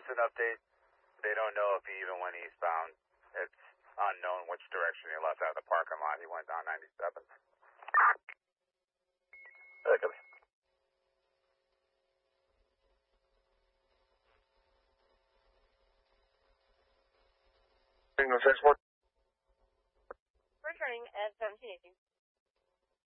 just an update. They don't know if he even went eastbound. It's unknown which direction he left out of the parking lot. He went down 97. Come here. Returning at 1718.